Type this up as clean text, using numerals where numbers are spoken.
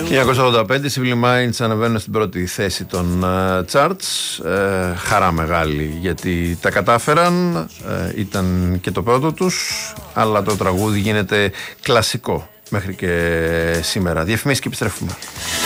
1985 οι Simple Minds ανεβαίνουν στην πρώτη θέση των charts. Χαρά μεγάλη γιατί τα κατάφεραν. Ήταν και το πρώτο τους, αλλά το τραγούδι γίνεται κλασικό μέχρι και σήμερα. Διαφημίσεις και επιστρέφουμε.